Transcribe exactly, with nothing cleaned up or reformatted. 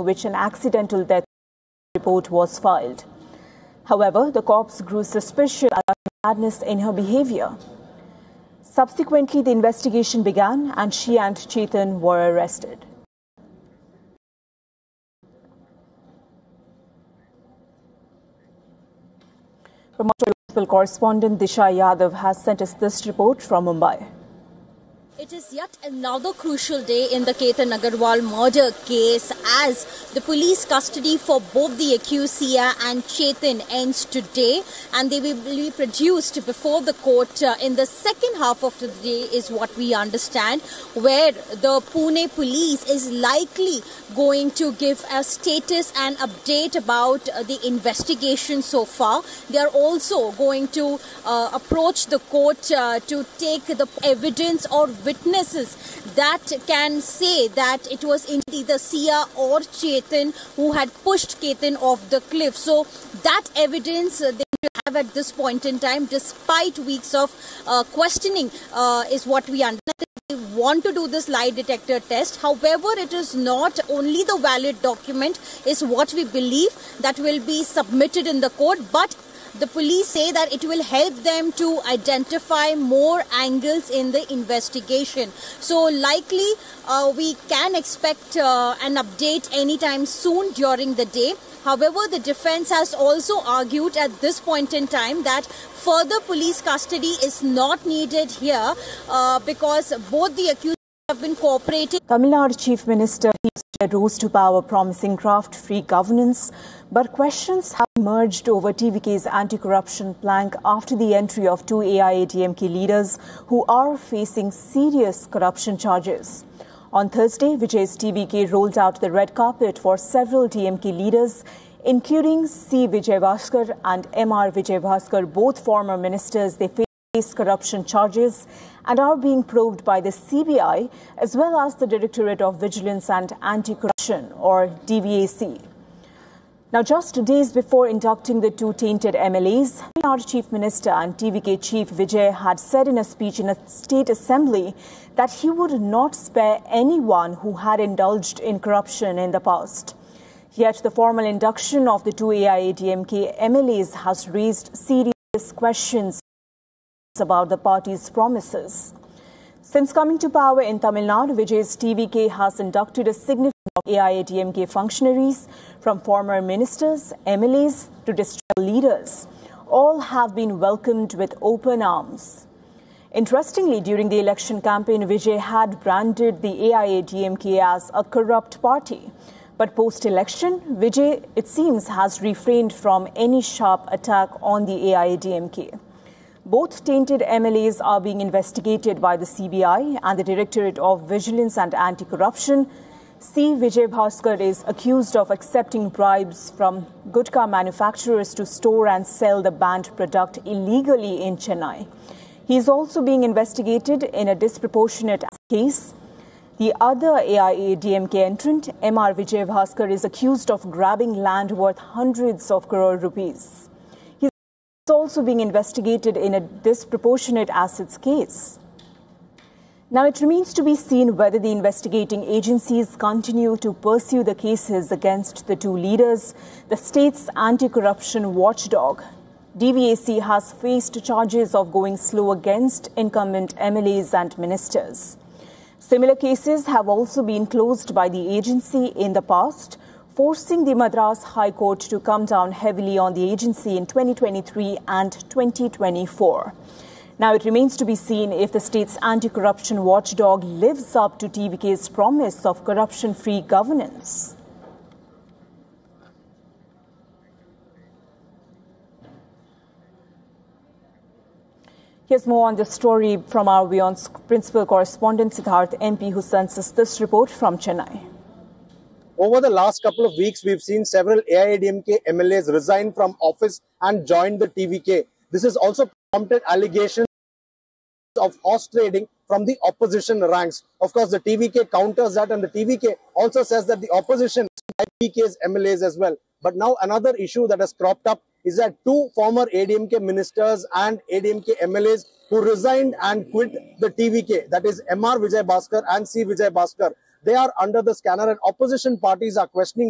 during which an accidental death report was filed. However, the cops grew suspicious about madness in her behavior. Subsequently, the investigation began and she and Chetan were arrested. From our correspondent Disha Yadav has sent us this report from Mumbai. It is yet another crucial day in the Ketan Agarwal murder case as the police custody for both the accused Sia and Chetan ends today, and they will be produced before the court uh, in the second half of the day is what we understand, where the Pune police is likely going to give a status and update about uh, the investigation so far. They are also going to uh, approach the court uh, to take the evidence or witnesses that can say that it was indeed either Sia or Chetan who had pushed Ketan off the cliff. So that evidence uh, they have at this point in time, despite weeks of uh, questioning, uh, is what we understand. They want to do this lie detector test. However, it is not only the valid document is what we believe that will be submitted in the court, but the police say that it will help them to identify more angles in the investigation. So likely uh, we can expect uh, an update anytime soon during the day. However, the defense has also argued at this point in time that further police custody is not needed here uh, because both the accused have been cooperating. Tamil Nadu Chief Minister rose to power promising graft-free governance, but questions have emerged over T V K's anti-corruption plank after the entry of two A I A D M K leaders who are facing serious corruption charges. On Thursday, Vijay's T V K rolled out the red carpet for several D M K leaders, including C. Vijayabhaskar and M R Vijayabhaskar, both former ministers. They face corruption charges and are being probed by the C B I as well as the Directorate of Vigilance and Anti-Corruption, or D V A C. Now, just days before inducting the two tainted M L As, our Chief Minister and T V K Chief Vijay had said in a speech in a state assembly that he would not spare anyone who had indulged in corruption in the past. Yet the formal induction of the two A I A D M K M L As has raised serious questions about the party's promises. Since coming to power in Tamil Nadu, Vijay's T V K has inducted a significant number of A I A D M K functionaries, from former ministers, M L As to district leaders. All have been welcomed with open arms. Interestingly, during the election campaign, Vijay had branded the A I A D M K as a corrupt party. But post-election, Vijay, it seems, has refrained from any sharp attack on the A I A D M K. Both tainted M L As are being investigated by the C B I and the Directorate of Vigilance and Anti-Corruption. C. Vijayabhaskar is accused of accepting bribes from gutka manufacturers to store and sell the banned product illegally in Chennai. He is also being investigated in a disproportionate case. The other A I A D M K entrant, M R Vijayabhaskar, is accused of grabbing land worth hundreds of crore rupees. He is also being investigated in a disproportionate assets case. Now, it remains to be seen whether the investigating agencies continue to pursue the cases against the two leaders. The state's anti-corruption watchdog, D V A C, has faced charges of going slow against incumbent M L As and ministers. Similar cases have also been closed by the agency in the past, forcing the Madras High Court to come down heavily on the agency in twenty twenty-three and twenty twenty-four. Now, it remains to be seen if the state's anti-corruption watchdog lives up to T V K's promise of corruption-free governance. Here's more on this story from our WION's principal correspondent Siddharth M P, who sends us this report from Chennai. Over the last couple of weeks, we've seen several A I A D M K M L As resign from office and join the T V K. This has also prompted allegations of horse trading from the opposition ranks. Of course, the T V K counters that, and the T V K also says that the opposition T V K's M L As as well. But now another issue that has cropped up is that two former A D M K ministers and A D M K M L As who resigned and quit the T V K, that is M R Vijayabhaskar and C. Vijayabhaskar, they are under the scanner, and opposition parties are questioning